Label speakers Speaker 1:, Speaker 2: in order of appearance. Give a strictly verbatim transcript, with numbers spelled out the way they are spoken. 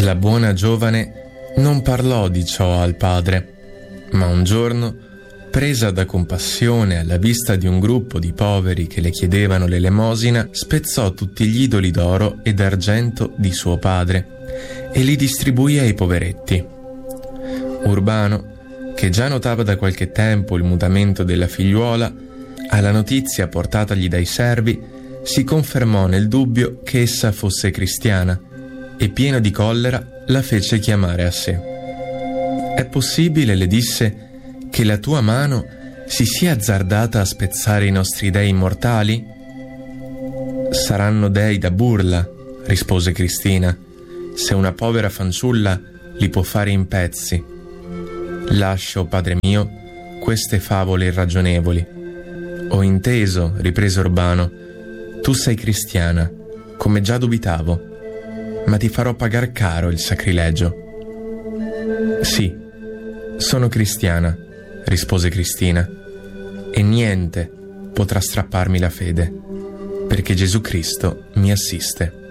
Speaker 1: La buona giovane non parlò di ciò al padre, ma un giorno, presa da compassione alla vista di un gruppo di poveri che le chiedevano l'elemosina, spezzò tutti gli idoli d'oro e d'argento di suo padre e li distribuì ai poveretti. Urbano, che già notava da qualche tempo il mutamento della figliuola, alla notizia portatagli dai servi, si confermò nel dubbio che essa fosse cristiana e, pieno di collera, la fece chiamare a sé. «È possibile», le disse, «che la tua mano si sia azzardata a spezzare i nostri dei immortali?» «Saranno dei da burla», rispose Cristina, «se una povera fanciulla li può fare in pezzi. Lascia, o padre mio, queste favole irragionevoli». «Ho inteso», riprese Urbano, «tu sei cristiana, come già dubitavo, ma ti farò pagar caro il sacrilegio». «Sì, sono cristiana», rispose Cristina, «e niente potrà strapparmi la fede, perché Gesù Cristo mi assiste».